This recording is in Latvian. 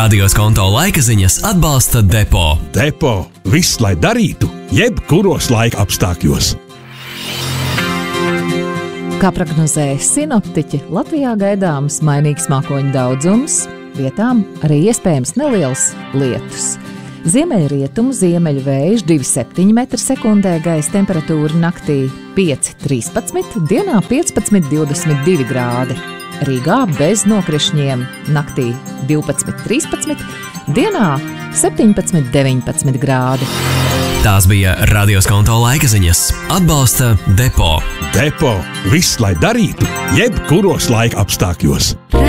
Radio Skonto laika ziņas atbalsta Depo. Depo – viss, lai darītu, jebkuros laika apstākļos. Kā prognozēja sinoptiķi, Latvijā gaidāms mainīgs mākoņu daudzums, vietām arī iespējams neliels lietus. Ziemeļrietumu ziemeļu vējš 2,7 m/sekundē, gaisa temperatūra naktī 5,13, dienā 15,22 grādi. Rīgā bez nokrišņiem naktī 12,13, dienā 17,19 grādi. Tās bija Radio Skonto laika ziņas. Atbalsta Depo. Depo – viss, lai darītu, jebkuros laika apstākļos.